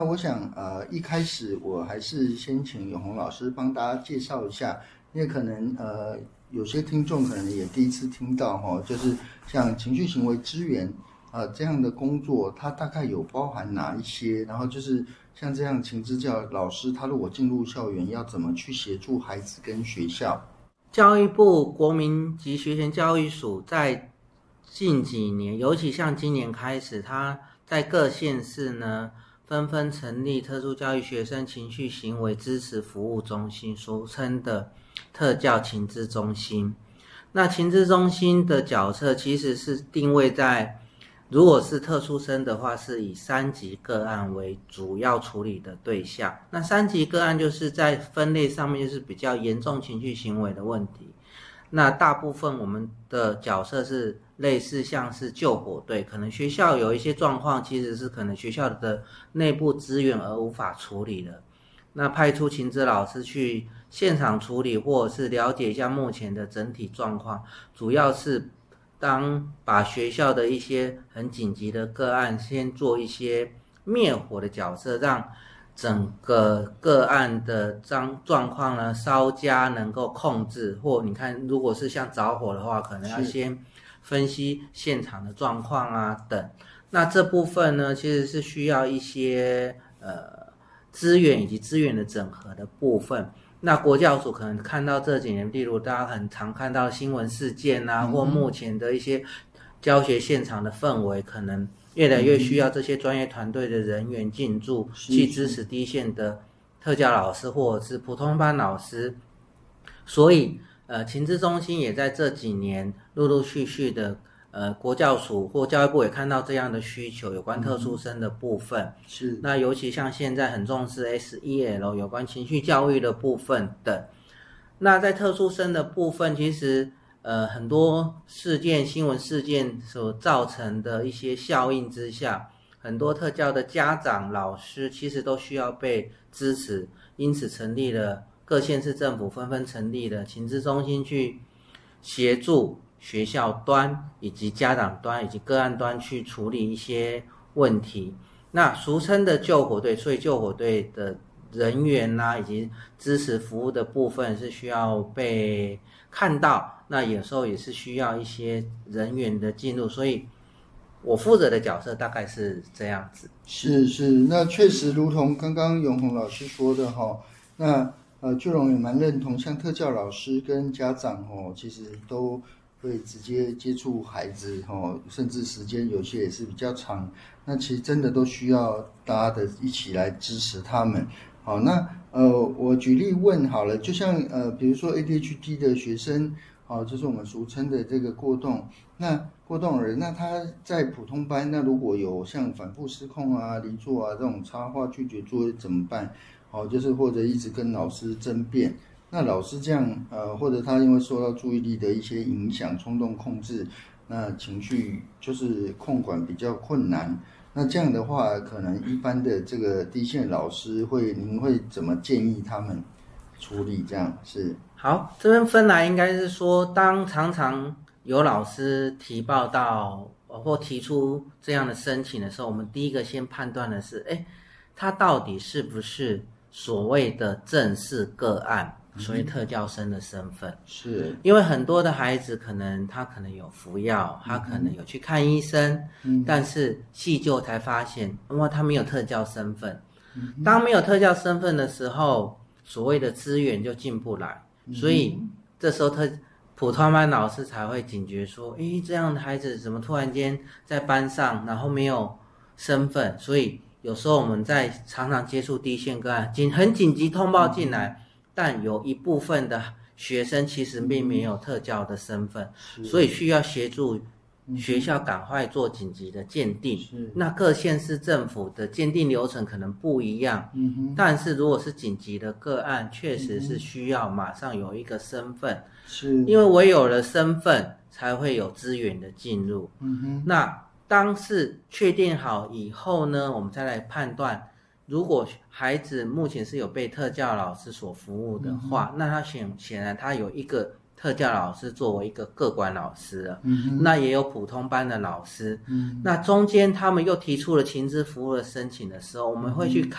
我想一开始我还是先请永红老师帮大家介绍一下，因为可能有些听众可能也第一次听到就是像情绪行为支援这样的工作，它大概有包含哪一些？然后就是像这样情支教老师，他如果进入校园要怎么去协助孩子跟学校？ 教育部国民及学前教育署在近几年，尤其像今年开始，它在各县市呢纷纷成立特殊教育学生情绪行为支持服务中心，俗称的特教情支中心。那情支中心的角色其实是定位在，如果是特殊生的话，是以3级个案为主要处理的对象。那3级个案就是在分类上面就是比较严重情绪行为的问题。那大部分我们的角色是类似像是救火队，可能学校有一些状况，其实是可能学校的内部资源而无法处理的。那派出情支老师去现场处理，或者是了解一下目前的整体状况，主要是当把学校的一些很紧急的个案先做一些灭火的角色，让整个个案的状况呢稍加能够控制，或你看如果是像着火的话，可能要先分析现场的状况啊等。那这部分呢其实是需要一些资源以及资源的整合的部分。那国教署可能看到这几年，例如大家很常看到新闻事件啊，或目前的一些教学现场的氛围，可能越来越需要这些专业团队的人员进驻，去支持第一线的特教老师或者是普通班老师。所以情支中心也在这几年陆陆续续的国教署或教育部也看到这样的需求，有关特殊生的部分。 是。 那尤其像现在很重视 SEL 有关情绪教育的部分等。那在特殊生的部分，其实很多事件新闻事件所造成的一些效应之下，很多特教的家长老师其实都需要被支持，因此成立了各县市政府纷纷成立了情支中心，去协助学校端以及家长端以及个案端去处理一些问题。那俗称的救火队，所以救火队的人员啊以及支持服务的部分是需要被看到，那有时候也是需要一些人员的进入，所以我负责的角色大概是这样子。 是，那确实如同刚刚永红老师说的那俊荣也蛮认同，像特教老师跟家长其实都会直接接触孩子甚至时间有些也是比较长，那其实真的都需要大家的一起来支持他们。好，那我举例问好了，就像比如说 ADHD 的学生就是我们俗称的这个过动，那过动儿，那他在普通班，那如果有像反复失控啊、离座啊这种插话拒绝作业怎么办？就是或者一直跟老师争辩，那老师这样或者他因为受到注意力的一些影响，冲动控制，那情绪就是控管比较困难。那这样的话，可能一般的这个第一线老师您会怎么建议他们处理？这样是好，这边分来应该是说，当常常有老师提报到或提出这样的申请的时候，我们第一个先判断的是，他到底是不是所谓的正式个案，所谓特教生的身份。 是因为很多的孩子他可能有服药，他可能有去看医生，但是细究才发现，他没有特教身份。当没有特教身份的时候，所谓的资源就进不来，所以这时候普通班老师才会警觉说，这样的孩子怎么突然间在班上，然后没有身份。所以有时候我们在常常接触第一线个案，很紧急通报进来，但有一部分的学生其实并没有特教的身份，所以需要协助学校赶快做紧急的鉴定。那各县市政府的鉴定流程可能不一样，但是如果是紧急的个案，确实是需要马上有一个身份，因为唯有了身份才会有资源的进入。那当是确定好以后呢，我们再来判断，如果孩子目前是有被特教老师所服务的话，那他显然他有一个特教老师作为一个个管老师了，那也有普通班的老师，那中间他们又提出了情支服务的申请的时候，我们会去